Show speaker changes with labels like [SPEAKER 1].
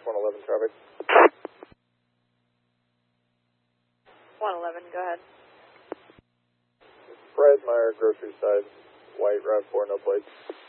[SPEAKER 1] 111 traffic.
[SPEAKER 2] 111, go ahead.
[SPEAKER 1] Fred Meyer, grocery side, white, RAV4, no plates.